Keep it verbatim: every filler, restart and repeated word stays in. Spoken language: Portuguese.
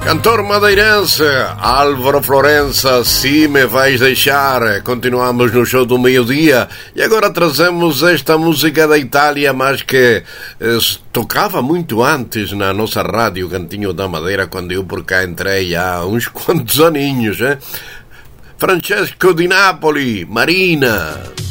Cantor madeirense Álvaro Florença, se me vais deixar. Continuamos no show do meio-dia e agora trazemos esta música da Itália, mas que eh, tocava muito antes na nossa rádio Cantinho da Madeira, quando eu por cá entrei há uns quantos aninhos, eh? Francesco Di Napoli, Marina.